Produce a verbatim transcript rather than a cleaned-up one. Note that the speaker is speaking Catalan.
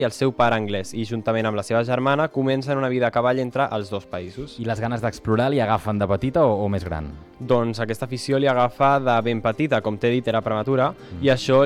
i el seu pare anglès, i juntament amb la seva germana comencen una vida a cavall entre els dos països. I les ganes d'explorar li agafen de petita o, o més gran? Doncs aquesta afició li agafa de ben petita, com t'he dit, era prematura, mm. i això